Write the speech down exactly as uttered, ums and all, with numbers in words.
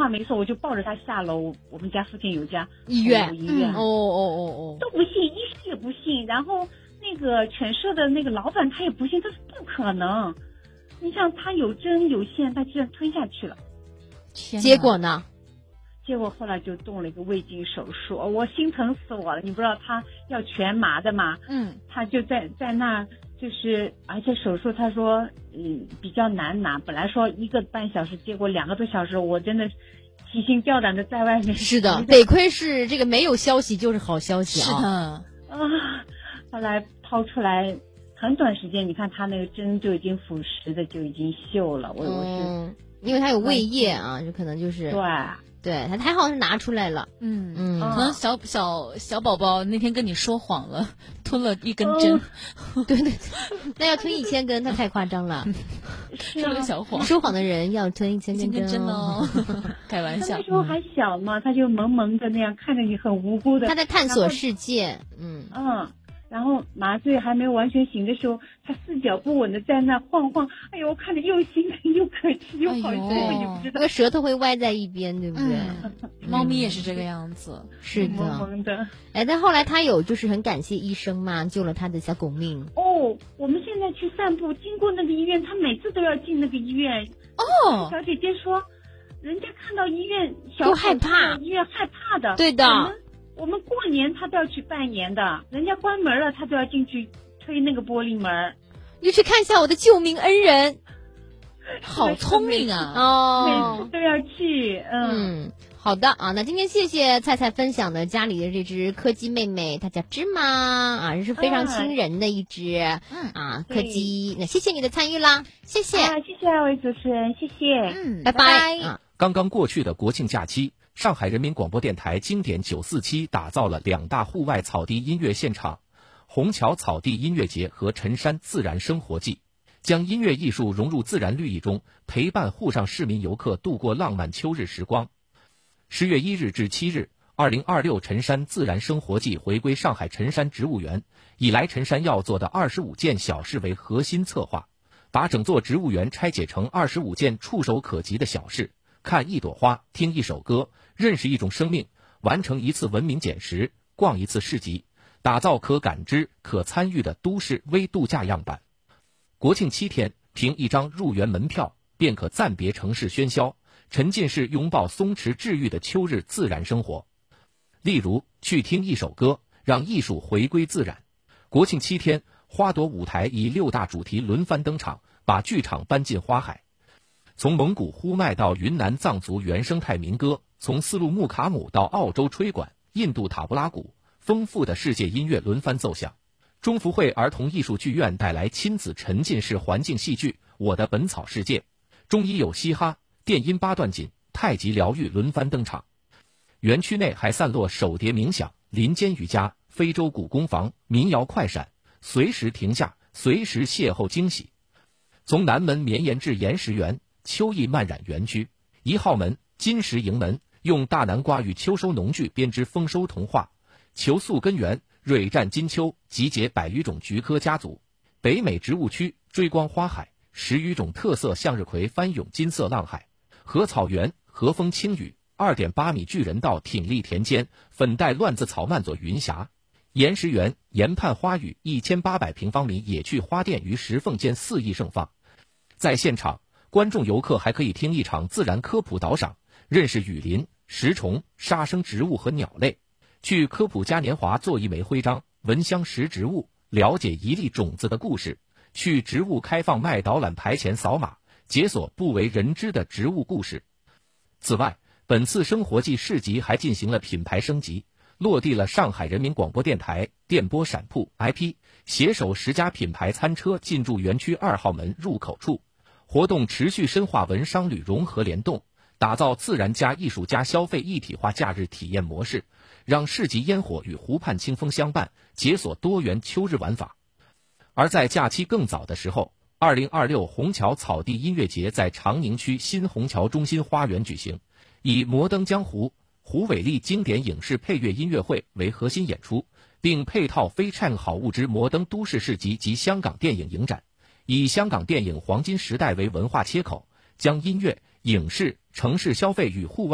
话没错，我就抱着他下楼，我们家附近有家医院， 医院， 哦哦哦哦， 都不信，医生也不信，然后那个犬舍的那个老板他也不信，他说不可能，你像他有针有线，他居然吞下去了， 结果呢？ 结果后来就动了一个胃镜手术，我心疼死我了。你不知道他要全麻的嘛？ 嗯， 他就在在那，就是而且手术他说嗯比较难拿，本来说一个半小时，结果两个多小时，我真的提心吊胆的在外面。 是的，得亏是这个没有消息就是好消息啊。 是的啊，后来掏出来很短时间，你看他那个针就已经腐蚀的就已经锈了。我、 嗯、 我是因为他有胃液啊，就可能就是对。 对，他还好是拿出来了， 嗯嗯， 可能小小小宝宝那天跟你说谎了，吞了一根针， 哦、 对对，那要吞一千根，那太夸张了， 说了个小谎， 说谎的人要吞一千根针哦，开玩笑。 他那时候还小嘛，他就萌萌的那样看着你很无辜的， 他在探索世界，嗯嗯。然后麻醉还没有完全醒的时候，他四脚不稳的在那晃晃，哎呦，我看着又心疼又可气又好笑， 哎、 也不知道那个舌头会歪在一边，对不对？ 嗯、猫咪也是这个样子， 是的。 萌萌的。 哎，但后来他有就是很感谢医生嘛，救了他的小狗命。 哦，我们现在去散步，经过那个医院，他每次都要进那个医院。 哦， 小姐姐说，人家看到医院小都害怕， 医院害怕的。 对的。 我们过年他都要去拜年的，人家关门了，他都要进去推那个玻璃门， 你去看一下我的救命恩人， 好聪明啊！ 哦， 每次都要去，嗯。 嗯，好的啊，那今天谢谢菜菜分享的家里的这只柯基妹妹，它叫芝麻啊，是非常亲人的一只，嗯啊柯基。那谢谢你的参与啦，谢谢， 啊、谢谢二位主持人，谢谢， 嗯，拜拜。拜拜啊， 刚刚过去的国庆假期。上海人民广播电台经典九四七打造了两大户外草地音乐现场，虹桥草地音乐节和陈山自然生活季，将音乐艺术融入自然绿意中，陪伴沪上市民游客度过浪漫秋日时光。十月一日至七日，二零二六陈山自然生活季回归上海陈山植物园，以来陈山要做的二十五件小事为核心策划，把整座植物园拆解成二十五件触手可及的小事，看一朵花，听一首歌，认识一种生命，完成一次文明捡拾，逛一次市集，打造可感知、可参与的都市微度假样板。国庆七天，凭一张入园门票，便可暂别城市喧嚣，沉浸式拥抱松弛治愈的秋日自然生活。例如，去听一首歌，让艺术回归自然。国庆七天，花朵舞台以六大主题轮番登场，把剧场搬进花海。从蒙古呼麦到云南藏族原生态民歌，从丝路木卡姆到澳洲吹管、印度塔布拉鼓，丰富的世界音乐轮番奏响。中福会儿童艺术剧院带来亲子沉浸式环境戏剧《我的本草世界》，中医有嘻哈、电音八段锦、太极疗愈轮番登场。园区内还散落手碟冥想、林间瑜伽、非洲古工房、民谣快闪，随时停下，随时邂逅惊喜。从南门绵延至岩石园、秋意漫染园区，一号门金石营门用大南瓜与秋收农具编织丰收童话，球宿根源蕊战金秋集结百余种菊科家族，北美植物区追光花海十余种特色向日葵翻涌金色浪海，禾草园和风轻雨 二点八 米巨人道挺立田间粉黛乱子草漫作云霞，岩石园岩畔花语一千八百平方米野趣花店于石缝间肆意盛放。在现场，观众游客还可以听一场自然科普导赏，认识雨林、食虫、沙生植物和鸟类，去科普嘉年华做一枚徽章，闻香识植物，了解一粒种子的故事，去植物开放麦导览台前扫码，解锁不为人知的植物故事。此外，本次生活季市集还进行了品牌升级，落地了上海人民广播电台电波闪铺 I P， 携手十家品牌餐车进驻园区二号门入口处。活动持续深化文商旅融合联动，打造自然加艺术加消费一体化假日体验模式，让市集烟火与湖畔清风相伴，解锁多元秋日玩法。而在假期更早的时候，二零二六虹桥草地音乐节在长宁区新虹桥中心花园举行，以摩登江湖、胡伟立经典影视配乐音乐会为核心演出，并配套非唱好物之摩登都市市集及香港电影影展，以香港电影黄金时代为文化切口，将音乐、影视、城市消费与户外